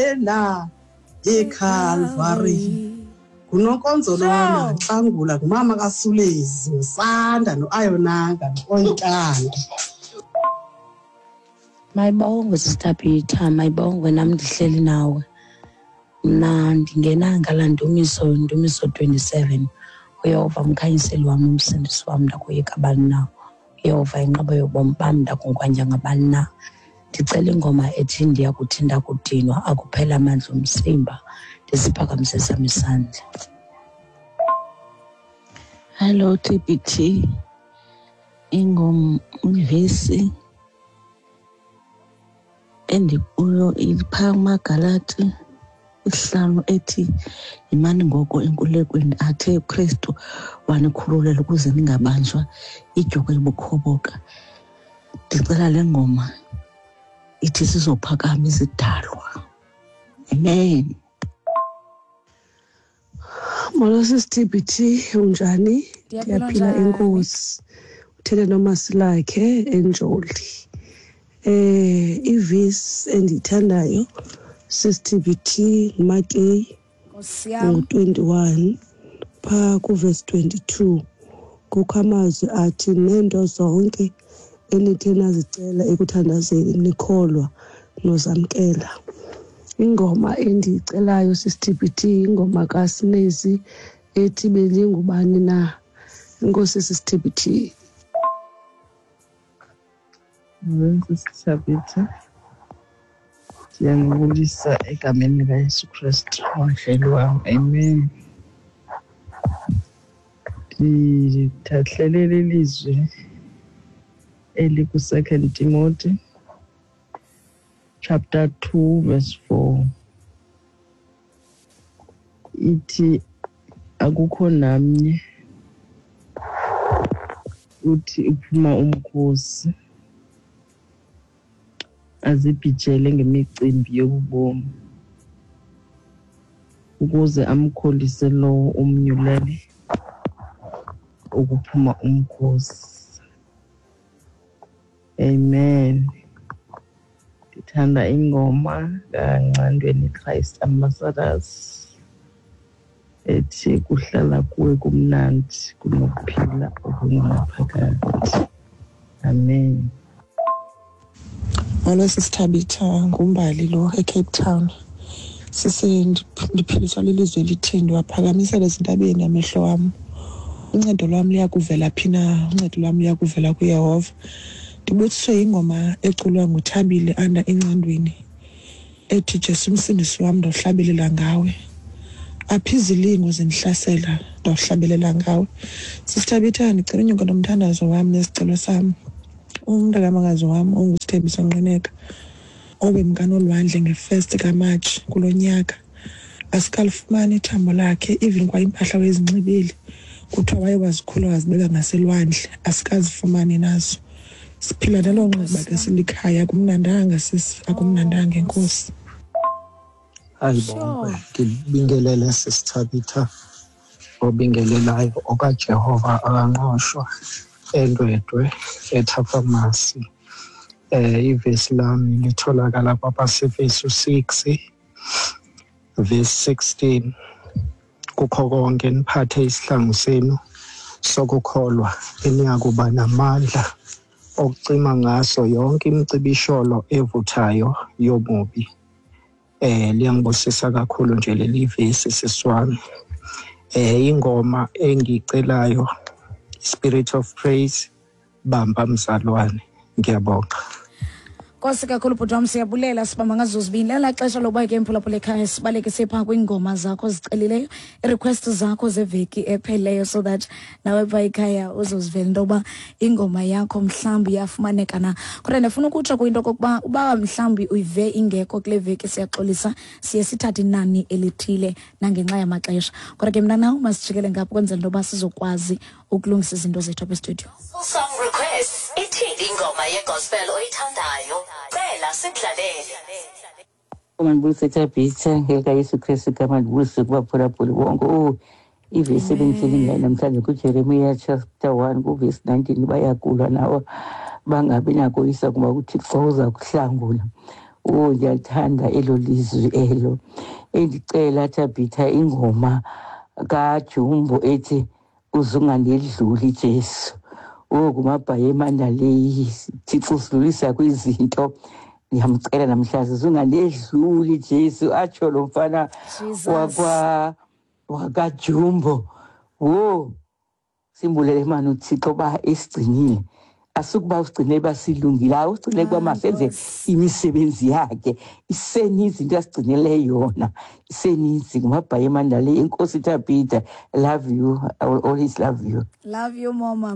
ela eCalvary kunonkonzo lona xangula ngumama kaSulezi usanda noAyonanga noOntanga. Mayibongo Sister Peter, mayibongo nami ndihleli nawe. Mna ndingena ngala ndumiso 27. Uyehova mkhanyiseli wami umsindisi wami ndakoyika abani na. Uyehova inqaba yobomi bam ndakunkwanja ngabani na. Ndicela ingoma ethi ndiyakuthi ndakudinwa akuphela amandla omzimba ndiziphakamise sami isandla. Hello TBT, ingoma ivesi endikuyo ilipha kumaGalati 5 ethi imani ngoko enkululekweni athe uKristu wanikhululela ukuze ningabanjwa idyoko ebukhoboka. Ndicela le ngoma ithi sizophakama izidalwa. Amen. Molo TBT, unjani? Ndiyaphila enkosi. Uthele noMasilakhe enjoli. Ivesi endithandayo TBT Makey 21 pha kuverse 22 kukho amazwi athi nento zonke enithe nazicela ekuthandazeni nikholwa nozamkela. Ingoma endiyicelayo TBT ingoma kaSinezi ethi bendingubani na. Inkosi TBT. TBT. Ndiyanibulisa egameni likaYesu Kristu wandleli wami. Amen. Ndithathlela ilizwi eliku-2 Timothy chapter 2 verse 4 ithi akukho namnye uthi uphuma umkhosi azibhijele ngemicimbi yobubomi ukuze amkholise lowo umnyulele ukuphuma umkhosi. Amen. Ndithanda ingoma kaNcandweni Christ Ambassadors ethi kuhlala kuwe kumnandi kunokuphila okungaphakathi. Amen. Molo sisithabitha ngumbali lo eCape Town. Sise ndiphiliswa lilizwe elithi ndiwaphakamisela ezintabeni amehlo wam. Uncedo lwam liyakuvela phi na? Uncedo lwam liyakuvela kuYehova. Ndibuthiswe ingoma eculwa nguThabile anda encandweni ethi Jesu umsindisi wam ndohlabelela ngawe. Aphi izilingo zindihlasela ndohlabelela ngawe. Sisithabitha ndicela unyuka nomthandazo wam nesicelo sam. Umntakamakazi wam onguSithembiso Nqineka obemkanolwandle nge1 kaMatshi kulo nyaka asikalifumani ithambo lakhe, even kwa impahla wezinxibeli kuthiwa waye wazikhula wazibeka ngaselwandle asikazifumani nazo. Siphila nalo nxeba ke silikhaya kumnandanga sisi akumnandanga enkosi. Ayibonke ngibingelele sisithabitha obingelelayo okaJehova akanqoshwa endwedwe eThaphamasi. Ivesi lami litholakala paPasifesu 6 verse 16. Kukho konke niphathe isihlangu senu sokukholwa eniyakuba namandla okucima ngaso yonke imicibisholo evuthayo yomubi. Liyangibusisa kakhulu nje leli vesi siswami. Ingoma engicelayo Spirit of Praise bamba mzalwane. Ngiyabonga. Nkosi kakhulu bhuti wami siyabulela sibamba ngazo zibini. Lela xesha lokuba ke emphulaphula ekhaya sibaleke sepha kwingoma zakho zicelileyo, i-request zakho zeveki epheleyo so that nawe pha ekhaya uzozivela into yokuba ingoma yakho mhlawumbi iyafumaneka na. Kodwa ndifuna ukutsho kwinto kokuba uba mhlawumbi uyive ingekho kule veki siyaxolisa, siye sithathe inani elithile nangenxa yamaxesha. Kodwa ke mna nawe masijikele ngapho kwenzela into yoba sizokwazi ukulungisa izinto zethu apha estudio. Song request ithini ingoma yegospel oyithandayo? Cela sikudlalele. Uma ndibulise TBT ngekaYesu Kristu igama ndibulise kubaphulaphuli bonke. Ivesi ebengithini namhlanje kuJeremiya chapter 1 kuverse 19 bayakulwa nawo bangabi nako isa kuba uThixo uza kuhlangula. Ngiyathanda elo lizwi elo. Endicela Tabitha ingoma kaJumbo ethi uzunganedluli Jesu. Kumabhayi eMandaleyi Thixo sidlulisa kwizinto. Ngiyamcela namhlanje uzunganedluli Jesu atsho lo mfana wakaJumbo. Simbulele mani uThixo ba esigcinile. Asukuba usigcine basilungile, usigcine kuba masenze imisebenzi yakhe. Iseninzi into asigcinele yona. Iseninzi kumabhayi eMandaleyi. Enkosi Tabitha, love you. I will always love you. Love you, Mama.